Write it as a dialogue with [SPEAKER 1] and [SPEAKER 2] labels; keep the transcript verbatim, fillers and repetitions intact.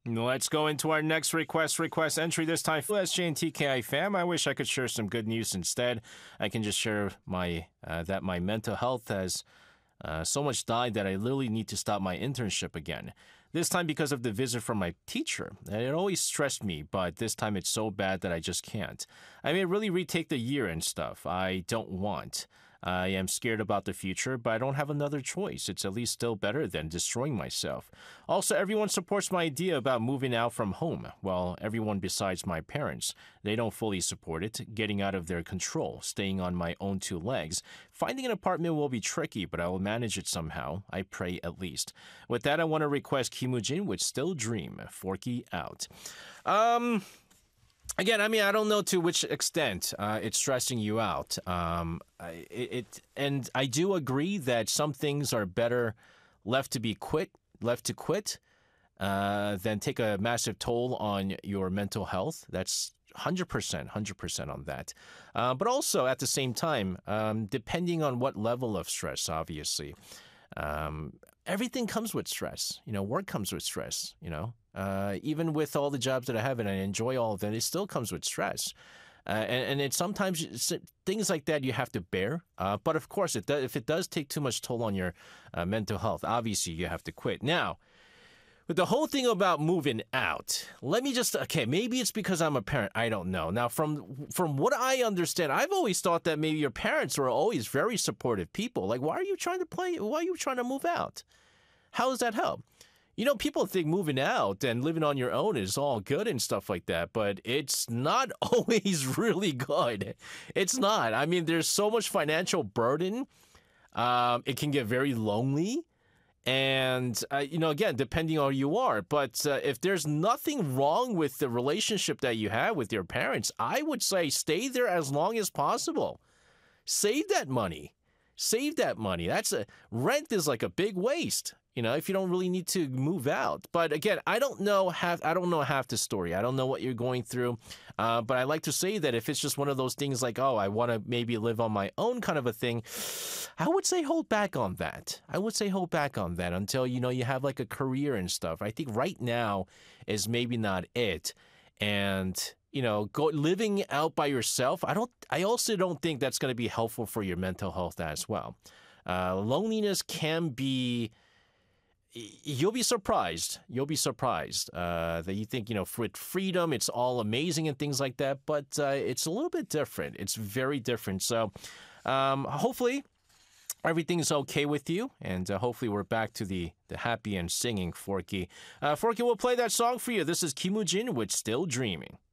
[SPEAKER 1] Let's go into our next request. Request entry this time. S J and T K I fam. I wish I could share some good news instead. I can just share my uh, that my mental health has uh, so much died that I literally need to stop my internship again. This time because of the visit from my teacher. And it always stressed me, but this time it's so bad that I just can't. I may really retake the year and stuff. I don't want. I am scared about the future, but I don't have another choice. It's at least still better than destroying myself. Also, everyone supports my idea about moving out from home. Well, everyone besides my parents. They don't fully support it, getting out of their control, staying on my own two legs. Finding an apartment will be tricky, but I will manage it somehow. I pray at least. With that, I want to request Kim Woo-jin with Still Dream. Forky out. Um... Again, I mean, I don't know to which extent uh, it's stressing you out. Um, it, it and I do agree that some things are better left to be quit, left to quit, uh, than take a massive toll on your mental health. That's one hundred percent, one hundred percent on that. Uh, but also at the same time, um, depending on what level of stress, obviously, um, everything comes with stress. You know, work comes with stress. You know. Uh, even with all the jobs that I have and I enjoy all of them, it still comes with stress. Uh, and, and it's sometimes it's, things like that you have to bear. Uh, but of course, it does, if it does take too much toll on your uh, mental health, obviously you have to quit. Now, with the whole thing about moving out, let me just, okay, maybe it's because I'm a parent. I don't know. Now, from from what I understand, I've always thought that maybe your parents were always very supportive people. Like, why are you trying to play? Why are you trying to move out? How does that help? You know, people think moving out and living on your own is all good and stuff like that, but it's not always really good. It's not. I mean, there's so much financial burden. Um, it can get very lonely. And, uh, you know, again, depending on who you are. But uh, if there's nothing wrong with the relationship that you have with your parents, I would say stay there as long as possible. Save that money. Save that money. That's a rent is like a big waste. You know, if you don't really need to move out. But again, I don't know half. I don't know half the story. I don't know what you're going through. Uh, but I like to say that if it's just one of those things like, oh, I want to maybe live on my own kind of a thing, I would say hold back on that. I would say hold back on that until, you know, you have like a career and stuff. I think right now is maybe not it. And, you know, go living out by yourself. I don't. I also don't think that's going to be helpful for your mental health as well. Uh, loneliness can be. You'll be surprised. You'll be surprised uh, that you think, you know, with freedom, it's all amazing and things like that. But uh, it's a little bit different. It's very different. So um, hopefully everything's okay with you. And uh, hopefully we're back to the, the happy and singing Forky. Uh, Forky will play that song for you. This is Kim Woo-jin with Still Dreaming.